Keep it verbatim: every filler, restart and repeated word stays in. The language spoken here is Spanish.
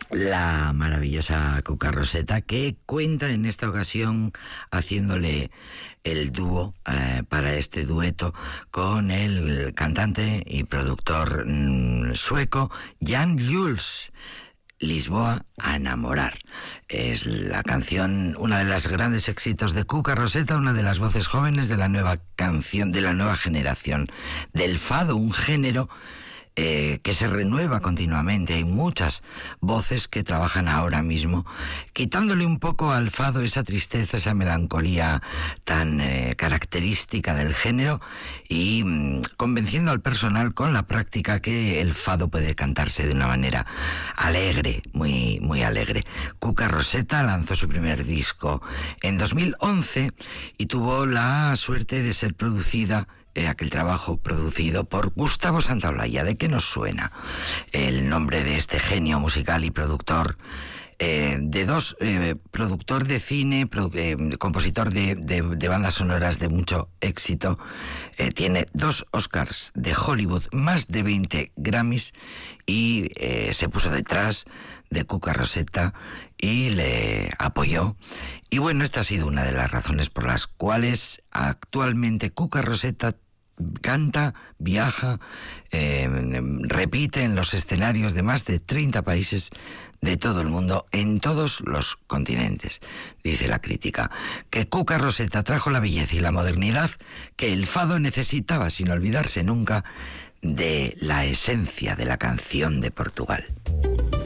la maravillosa Cuca Roseta, que cuenta en esta ocasión haciéndole el dúo eh, para este dueto con el cantante y productor mmm, sueco Jan Jules. Lisboa a enamorar. Es la canción, una de los grandes éxitos de Cuca Roseta, una de las voces jóvenes de la nueva canción, de la nueva generación del fado, un género Eh, que se renueva continuamente. Hay muchas voces que trabajan ahora mismo, quitándole un poco al fado esa tristeza, esa melancolía tan eh, característica del género y mm, convenciendo al personal con la práctica que el fado puede cantarse de una manera alegre, muy, muy alegre. Cuca Roseta lanzó su primer disco en dos mil once y tuvo la suerte de ser producida aquel trabajo producido por Gustavo Santaolalla. ¿De qué nos suena el nombre de este genio musical y productor? Eh, de dos, eh, productor de cine, produ eh, compositor de, de, de bandas sonoras de mucho éxito, eh, tiene dos Oscars de Hollywood, más de veinte Grammys y eh, se puso detrás de Cuca Roseta y le apoyó. Y bueno, esta ha sido una de las razones por las cuales actualmente Cuca Roseta canta, viaja, eh, repite en los escenarios de más de treinta países de todo el mundo, en todos los continentes. Dice la crítica que Cuca Roseta trajo la belleza y la modernidad que el fado necesitaba, sin olvidarse nunca de la esencia de la canción de Portugal.